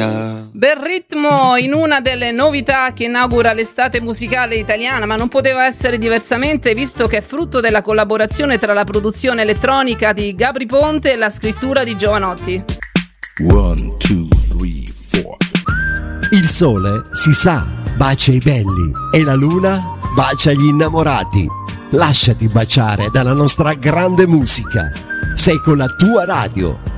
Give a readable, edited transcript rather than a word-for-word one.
Italia. Bel ritmo in una delle novità che inaugura l'estate musicale italiana, ma non poteva essere diversamente visto che è frutto della collaborazione tra la produzione elettronica di Gabry Ponte e la scrittura di Giovanotti. 1, 2, 3, 4. Il sole, si sa, bacia i belli e la luna bacia gli innamorati. Lasciati baciare dalla nostra grande musica. Sei con la tua radio